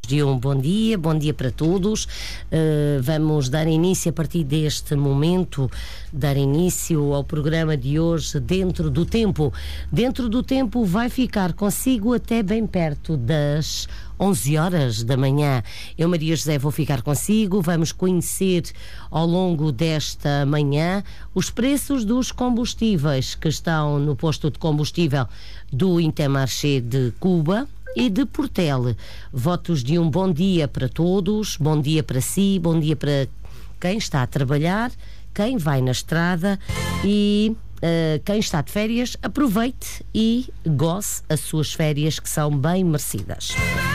De um bom dia para todos. Vamos dar início a partir deste momento, dar início ao programa de hoje Dentro do Tempo. Dentro do Tempo vai ficar consigo até bem perto das 11 horas da manhã. Eu, Maria José, vou ficar consigo. Vamos conhecer ao longo desta manhã os preços dos combustíveis que estão no posto de combustível do Intermarché de Cuba e de Portel. Votos de um bom dia para todos, bom dia para si, bom dia para quem está a trabalhar, quem vai na estrada e quem está de férias, aproveite e goce as suas férias, que são bem merecidas.